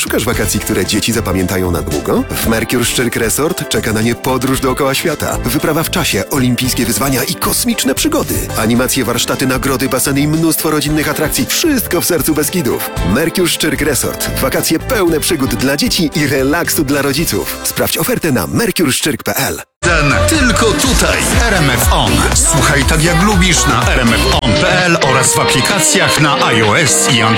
Szukasz wakacji, które dzieci zapamiętają na długo? W Mercure Szczyrk Resort czeka na nie podróż dookoła świata. Wyprawa w czasie, olimpijskie wyzwania i kosmiczne przygody. Animacje, warsztaty, nagrody, baseny i mnóstwo rodzinnych atrakcji. Wszystko w sercu Beskidów. Mercure Szczyrk Resort. Wakacje pełne przygód dla dzieci i relaksu dla rodziców. Sprawdź ofertę na mercureszczyrk.pl. Tylko tutaj RMF On. Słuchaj tak jak lubisz na rmfon.pl oraz w aplikacjach na iOS i Android.